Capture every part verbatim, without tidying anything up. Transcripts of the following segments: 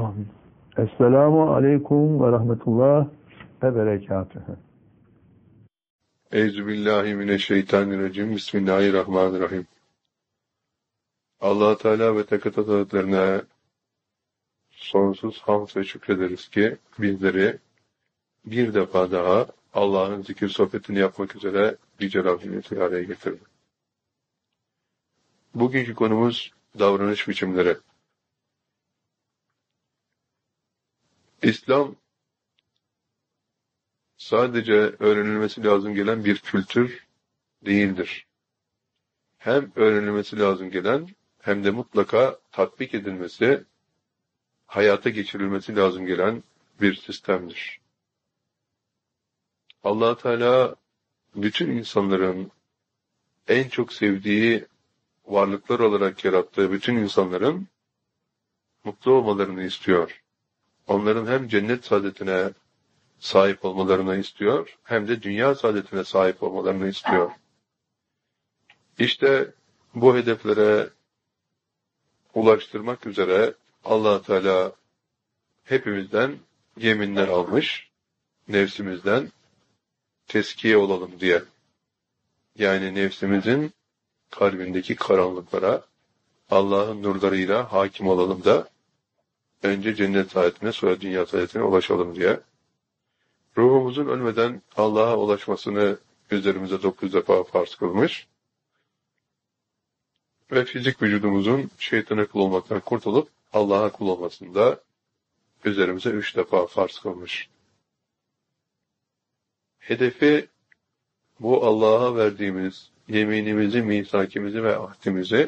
Amin. Esselamu aleyküm ve rahmetullah ve berekatühü. Euzubillahimineşşeytanirracim. Bismillahirrahmanirrahim. Allah Teala ve Tekadüs Hazretlerine sonsuz hamd ve şükrederiz ki bizleri bir defa daha Allah'ın zikir sohbetini yapmak üzere Yüce Rabbimiz bir araya getirdi. Bugünkü konumuz davranış biçimleri. İslam sadece öğrenilmesi lazım gelen bir kültür değildir. Hem öğrenilmesi lazım gelen hem de mutlaka tatbik edilmesi, hayata geçirilmesi lazım gelen bir sistemdir. Allah Teala bütün insanların en çok sevdiği varlıklar olarak yarattığı bütün insanların mutlu olmalarını istiyor. Onların hem cennet saadetine sahip olmalarını istiyor, hem de dünya saadetine sahip olmalarını istiyor. İşte bu hedeflere ulaştırmak üzere Allah Teala hepimizden yeminler almış, nefsimizden teskiye olalım diye. Yani nefsimizin kalbindeki karanlıklara Allah'ın nurlarıyla hakim olalım da önce cennet saadetine sonra dünya saadetine ulaşalım diye. Ruhumuzun ölmeden Allah'a ulaşmasını üzerimize dokuz defa farz kılmış ve fizik vücudumuzun şeytana kul olmaktan kurtulup Allah'a kul olmasını da üzerimize üç defa farz kılmış. Hedefi bu Allah'a verdiğimiz yeminimizi, misakimizi ve ahdimizi,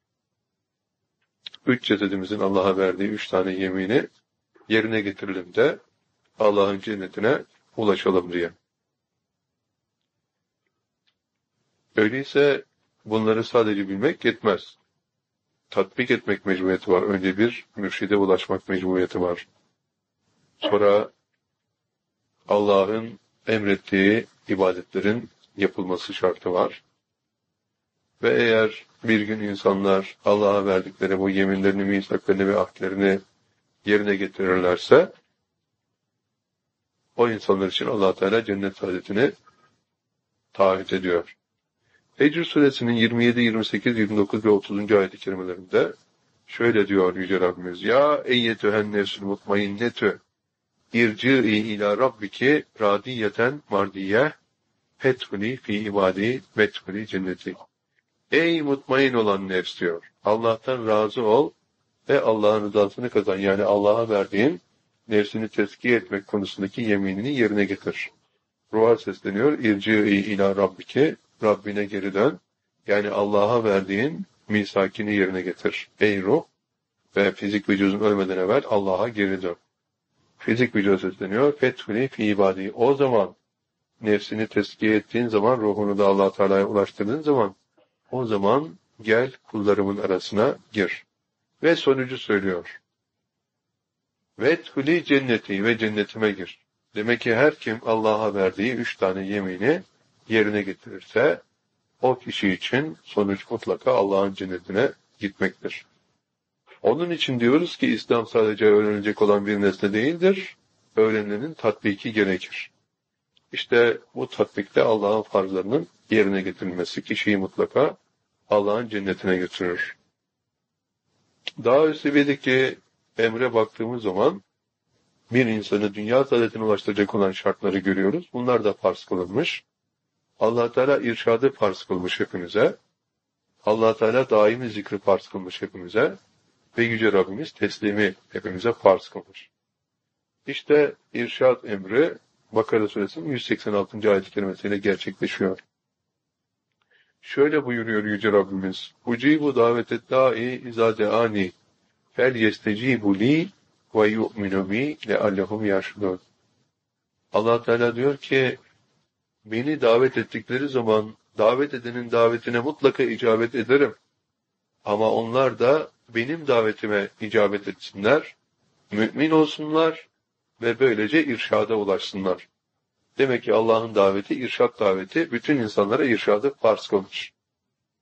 üç cesedimizin Allah'a verdiği üç tane yemini yerine getirelim de Allah'ın cennetine ulaşalım diye. Öyleyse bunları sadece bilmek yetmez. Tatbik etmek mecburiyeti var. Önce bir mürşide ulaşmak mecburiyeti var. Sonra Allah'ın emrettiği ibadetlerin yapılması şartı var. Ve eğer bir gün insanlar Allah'a verdikleri bu yeminlerini, misaklarını ve ahdlerini yerine getirirlerse o insanlar için Allah Teala cennet saadetini taahhüt ediyor. Hicr suresinin yirmi yedi, yirmi sekiz, yirmi dokuz ve otuzuncu ayet-i kerimelerinde şöyle diyor Yüce Rabbimiz: Ya eyyetühen nefsül mutmainnetü irci'i ila rabbiki radiyeten mardiyye fethuli fi ibadi vethuli cenneti. Ey mutmain olan nefs diyor. Allah'tan razı ol ve Allah'ın rızasını kazan. Yani Allah'a verdiğin nefsini tezkiye etmek konusundaki yeminini yerine getir. Ruha sesleniyor. İrci'i ila rabbiki. Rabbine geri dön. Yani Allah'a verdiğin misakini yerine getir. Ey ruh ve fizik vücudun ölmeden evvel Allah'a geri dön. Fizik vücuda sesleniyor. Fethuli fi ibadi. O zaman nefsini tezkiye ettiğin zaman, ruhunu da Allah Teala'ya ulaştırdığın zaman, o zaman gel kullarımın arasına gir. Ve sonucu söylüyor. Vethuli cenneti ve cennetime gir. Demek ki her kim Allah'a verdiği üç tane yemini yerine getirirse o kişi için sonuç mutlaka Allah'ın cennetine gitmektir. Onun için diyoruz ki İslam sadece öğrenilecek olan bir nesne değildir. Öğrenilenin tatbiki gerekir. İşte bu tatbikte Allah'ın farzlarının yerine getirilmesi kişiyi mutlaka Allah'ın cennetine götürür. Daha üst seviyedeki emre baktığımız zaman bir insanı dünya saadetine ulaştıracak olan şartları görüyoruz. Bunlar da farz kılınmış. Allah Teala irşadı farz kılmış hepimize. Allah Teala daimi zikri farz kılmış hepimize. Ve Yüce Rabbimiz teslimi hepimize farz kılmış. İşte irşad emri Bakara Suresinin yüz seksen altıncı ayet-i kerimesiyle gerçekleşiyor. Şöyle buyuruyor Yüce Rabbimiz: Ucibu davetet da'i izâ de'ani fel yestecibu li ve yu'minu bi leallehum yarşudun. Allah Teala diyor ki, beni davet ettikleri zaman davet edenin davetine mutlaka icabet ederim. Ama onlar da benim davetime icabet etsinler, mümin olsunlar ve böylece irşada ulaşsınlar. Demek ki Allah'ın daveti, irşad daveti bütün insanlara irşadı farz kılmış.